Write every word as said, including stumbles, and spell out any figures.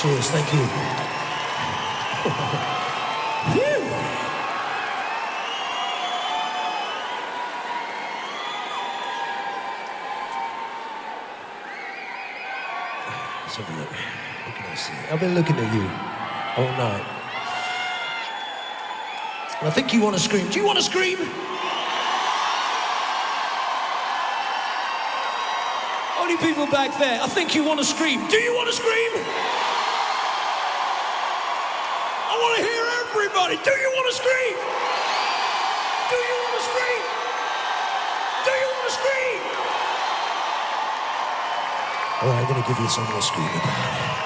Cheers, thank you. Phew. Let's have a look. What can I see? I've been looking at you all night. And I think you want to scream. Do you want to scream? Only people back there. I think you want to scream. Do you want to scream? I want to hear everybody. Do you want to scream? Do you want to scream? Do you want to scream? All right, I'm going to give you something to scream about.